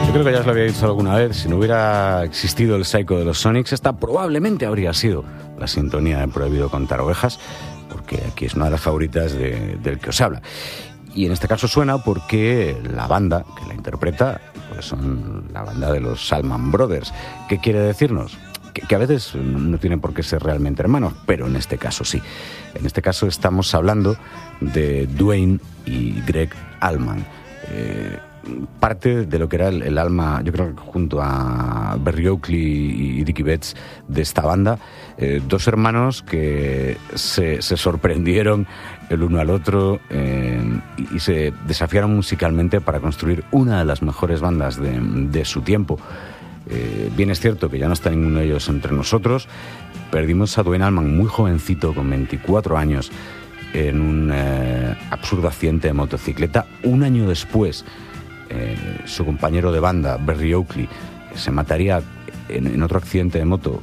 Yo creo que ya os lo había dicho alguna vez, si no hubiera existido el Psycho de los Sonics, esta probablemente habría sido la sintonía de Prohibido contar ovejas, porque aquí es una de las favoritas del que os habla. Y en este caso suena porque la banda que la interpreta pues son la banda de los Allman Brothers. ¿Qué quiere decirnos? Que a veces no tienen por qué ser realmente hermanos, pero en este caso sí. En este caso estamos hablando de Duane y Gregg Allman. Parte de lo que era el alma, yo creo que junto a Berry Oakley y Dickie Betts de esta banda, dos hermanos que se sorprendieron el uno al otro y se desafiaron musicalmente para construir una de las mejores bandas de su tiempo. Bien es cierto que ya no está ninguno de ellos entre nosotros. Perdimos a Duane Allman muy jovencito, con 24 años, en un absurdo accidente de motocicleta. Un año después, su compañero de banda, Berry Oakley, se mataría en otro accidente de moto,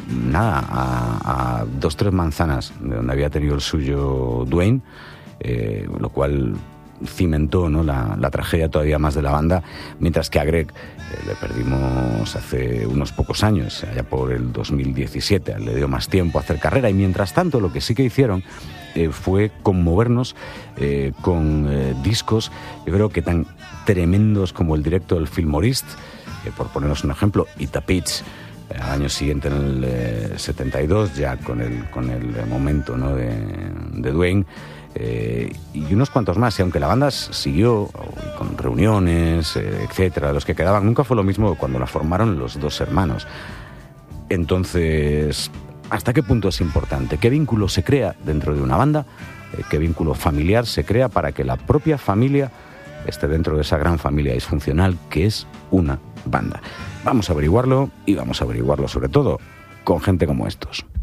a 2-3 manzanas de donde había tenido el suyo Duane, lo cual cimentó, ¿no?, la tragedia todavía más de la banda, mientras que a Gregg le perdimos hace unos pocos años, allá por el 2017, le dio más tiempo a hacer carrera, y mientras tanto lo que sí que hicieron fue conmovernos con discos, yo creo que tan tremendos como el directo del Fillmorist, por ponernos un ejemplo, y The Pitch, al año siguiente, en el 72, ya con el momento, ¿no?, de Duane, y unos cuantos más. Y aunque la banda siguió con reuniones, etcétera, los que quedaban, nunca fue lo mismo cuando la formaron los dos hermanos. Entonces, ¿hasta qué punto es importante? ¿Qué vínculo se crea dentro de una banda? ¿Qué vínculo familiar se crea para que la propia familia esté dentro de esa gran familia disfuncional que es una banda? Vamos a averiguarlo, y vamos a averiguarlo sobre todo con gente como estos.